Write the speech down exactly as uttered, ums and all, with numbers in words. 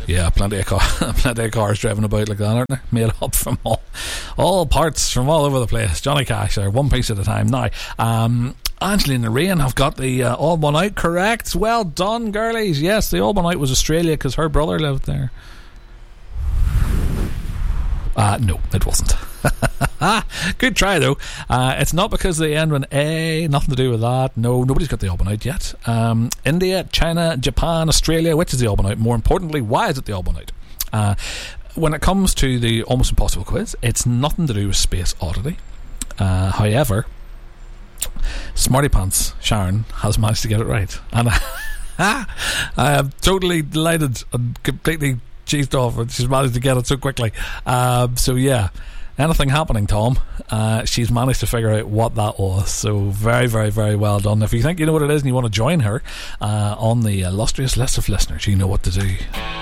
Yeah, plenty of car, plenty of cars driving about like that, aren't there? Made up from all, all parts from all over the place. Johnny Cash there, one piece at a time. Now, um, Angelina Rain have got the uh, All One Out correct. Well done, girlies. Yes, the All One Out was Australia because her brother lived there. Uh, no, it wasn't. Good try though. Uh, it's not because they end with A, nothing to do with that. No, nobody's got the All One Out yet. Um, India, China, Japan, Australia, which is the All One Out? More importantly, why is it the All One Out? Uh, when it comes to the Almost Impossible quiz, it's nothing to do with Space Oddity. Uh, however, Smarty Pants Sharon has managed to get it right, and I am totally delighted and completely cheesed off that she's managed to get it so quickly. Um, so yeah, anything happening, Tom, uh, she's managed to figure out what that was. So very, very, very well done. If you think you know what it is and you want to join her uh, on the illustrious list of listeners, you know what to do.